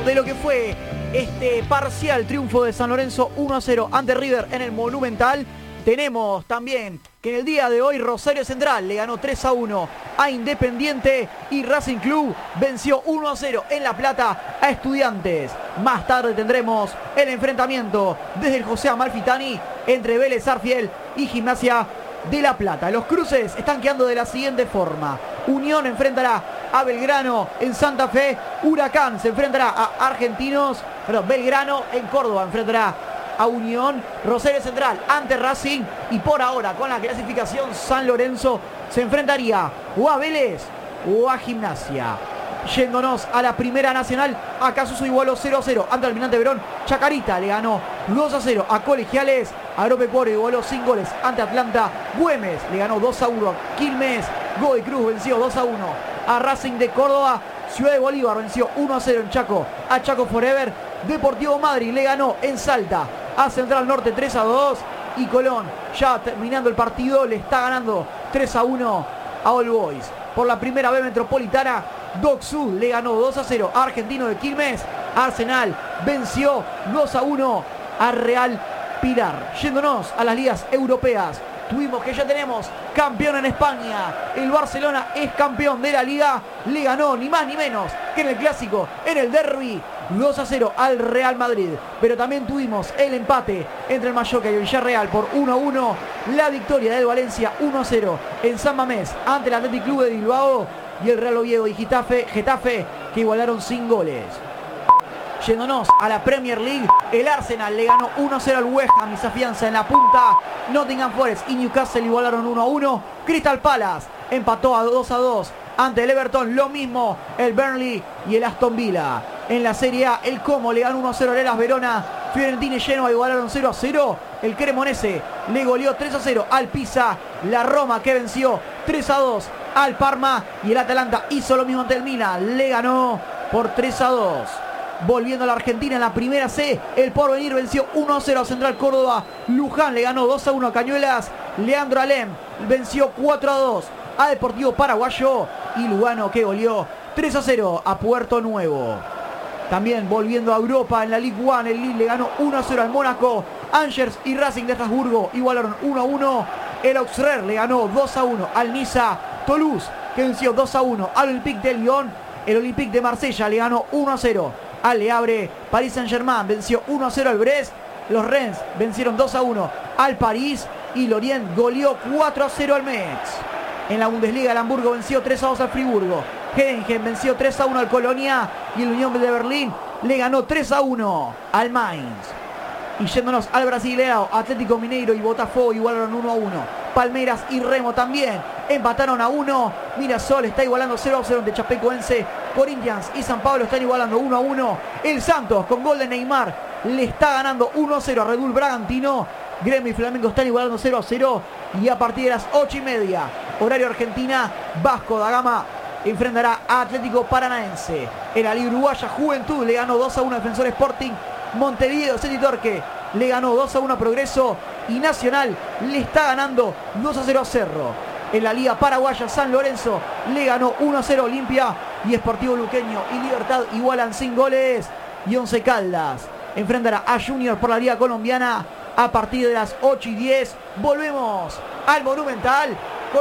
de lo que fue este parcial triunfo de San Lorenzo 1-0 ante River en el Monumental. Tenemos también que en el día de hoy Rosario Central le ganó 3-1 a Independiente y Racing Club venció 1-0 en La Plata a Estudiantes. Más tarde tendremos el enfrentamiento desde el José Amalfitani entre Vélez Sarsfield y Gimnasia de La Plata. Los cruces están quedando de la siguiente forma: Unión enfrentará a Belgrano en Santa Fe, Huracán se enfrentará a Argentinos, Belgrano en Córdoba enfrentará a Unión, Rosario Central ante Racing y por ahora con la clasificación San Lorenzo se enfrentaría o a Vélez o a Gimnasia. Yéndonos a la Primera Nacional, Acasuso igualó 0-0 ante Almirante Verón, Chacarita le ganó 2-0 a Colegiales, Agropecuario igualó sin goles ante Atlanta, Güemes le ganó 2-1 a Quilmes, Godoy Cruz venció 2-1 a Racing de Córdoba, Ciudad de Bolívar venció 1-0 en Chaco a Chaco Forever, Deportivo Madrid le ganó en Salta a Central Norte 3-2 y Colón, ya terminando el partido, le está ganando 3-1 a All Boys. Por la Primera B Metropolitana, Dock Sud le ganó 2-0 a Argentino de Quilmes, Arsenal venció 2-1 a Real Pilar. Yéndonos a las ligas europeas, tuvimos que ya tenemos campeón en España. El Barcelona es campeón de la Liga. Le ganó ni más ni menos que en el Clásico, en el Derby, 2-0 al Real Madrid. Pero también tuvimos el empate entre el Mallorca y el Villarreal por 1-1. La victoria del Valencia 1-0 en San Mamés ante el Athletic Club de Bilbao. Y el Real Oviedo y Getafe que igualaron sin goles. Yéndonos a la Premier League, el Arsenal le ganó 1-0 al West Ham y se afianza en la punta. Nottingham Forest y Newcastle igualaron 1-1. Crystal Palace empató a 2-2 ante el Everton. Lo mismo el Burnley y el Aston Villa. En la Serie A, el Como le ganó 1-0 al Hellas Verona. Fiorentina y Genoa igualaron 0-0. El Cremonese le goleó 3-0 al Pisa. La Roma que venció 3-2 al Parma. Y el Atalanta hizo lo mismo ante el Milan. Le ganó por 3-2. Volviendo a la Argentina en la Primera C, el Porvenir venció 1-0 a Central Córdoba. Luján le ganó 2-1 a Cañuelas. Leandro Alem venció 4-2 a Deportivo Paraguayo. Y Lugano que goleó 3-0 a Puerto Nuevo. También volviendo a Europa en la Ligue 1, el Lille le ganó 1-0 al Mónaco. Angers y Racing de Estrasburgo igualaron 1-1. El Auxerre le ganó 2-1 al Niza. Toulouse que venció 2-1 al Olympique de Lyon. El Olympique de Marsella le ganó 1-0 al Le Havre. Paris Saint-Germain venció 1-0 al Brest. Los Rennes vencieron 2-1 al París. Y Lorient goleó 4-0 al Metz. En la Bundesliga, el Hamburgo venció 3-2 al Friburgo. Heidenheim venció 3-1 al Colonia. Y el Unión de Berlín le ganó 3-1 al Mainz. Y yéndonos al Brasileirao, Atlético Mineiro y Botafogo igualaron 1-1. Palmeiras y Remo también empataron a 1. Mirassol está igualando 0-0 ante Chapecoense. Corinthians y San Pablo están igualando 1-1. El Santos con gol de Neymar le está ganando 1-0 a Red Bull Bragantino. Gremio y Flamengo están igualando 0-0. Y a partir de las 8:30, horario Argentina, Vasco da Gama enfrentará a Atlético Paranaense. En la Liga Uruguaya, Juventud le ganó 2-1 a Defensor Sporting. Montevideo City Torque le ganó 2-1 a Progreso. Y Nacional le está ganando 2-0 a Cerro. En la Liga Paraguaya, San Lorenzo le ganó 1-0 a Olimpia. Y Sportivo Luqueño y Libertad igualan sin goles. Y Once Caldas enfrentará a Junior por la Liga Colombiana a partir de las 8:10. Volvemos al Monumental